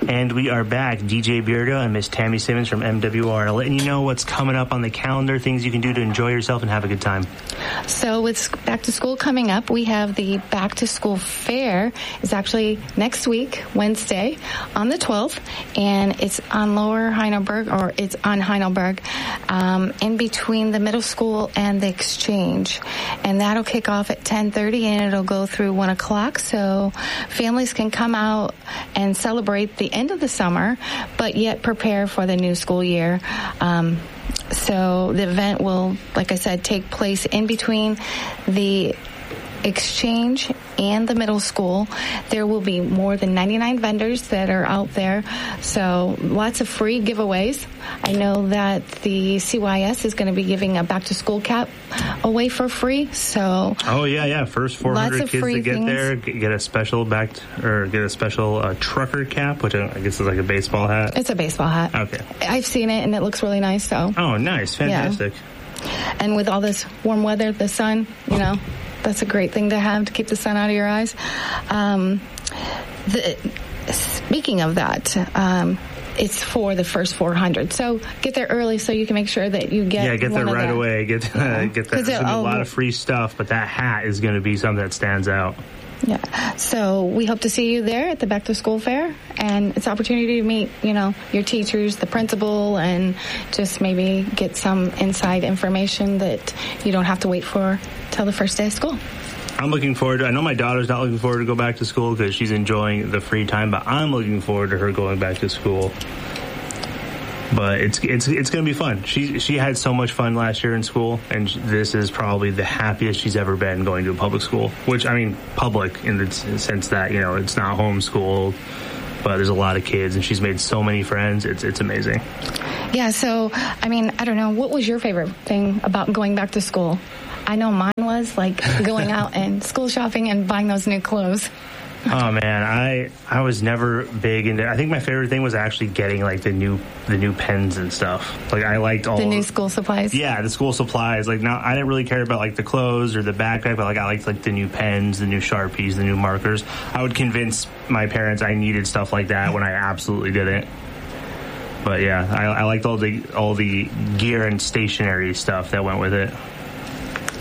And we are back. DJ Beardo and Miss Tammy Simmons from MWR letting you know what's coming up on the calendar, things you can do to enjoy yourself and have a good time. So with back to school coming up, we have the back to school fair. It's actually next week, Wednesday, on the 12th, and it's on Lower Heidelberg, or it's on Heidelberg, in between the middle school and the Exchange. And that'll kick off at 10:30, and it'll go through 1 o'clock. So families can come out and celebrate the end of the summer, but yet prepare for the new school year. So the event will, like I said, take place in between the Exchange and the middle school. There will be more than 99 vendors that are out there, so lots of free giveaways. I know that the CYS is going to be giving a back-to-school cap away for free. So first 400 kids that get there get a special trucker cap, which I guess is like a baseball hat. It's a baseball hat. Okay, I've seen it and it looks really nice. So nice, fantastic. Yeah. And with all this warm weather, the sun, that's a great thing to have to keep the sun out of your eyes. Speaking of that, it's for the first 400. So get there early so you can make sure that you get get there right away. Get that. There's going to be a lot of free stuff, but that hat is going to be something that stands out. Yeah. So we hope to see you there at the Back to School Fair, and it's an opportunity to meet, your teachers, the principal, and just maybe get some inside information that you don't have to wait for till the first day of school. I'm looking forward to it. I know my daughter's not looking forward to go back to school because she's enjoying the free time, but I'm looking forward to her going back to school. But it's going to be fun. She had so much fun last year in school, and this is probably the happiest she's ever been going to a public school. Which, I mean, public in the sense that, it's not homeschooled, but there's a lot of kids, and she's made so many friends. It's amazing. Yeah, so, I don't know, what was your favorite thing about going back to school? I know mine was, going out and school shopping and buying those new clothes. Oh man, I was never big into. I think my favorite thing was actually getting the new pens and stuff. I liked all the new school supplies. Yeah, the school supplies. Now I didn't really care about the clothes or the backpack, but I liked the new pens, the new Sharpies, the new markers. I would convince my parents I needed stuff like that when I absolutely didn't. But yeah, I liked all the gear and stationery stuff that went with it.